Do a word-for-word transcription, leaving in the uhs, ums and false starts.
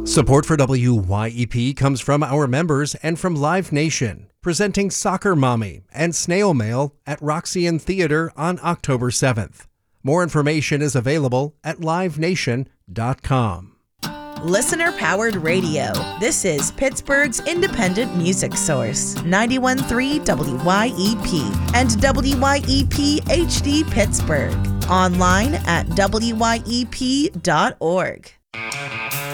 Support for W Y E P comes from our members and from Live Nation, presenting Soccer Mommy and Snail Mail at Roxy Theater on October seventh. More information is available at live nation dot com. Listener-powered radio. This is Pittsburgh's independent music source, ninety-one point three W Y E P and W Y E P H D Pittsburgh. Online at W Y E P dot org.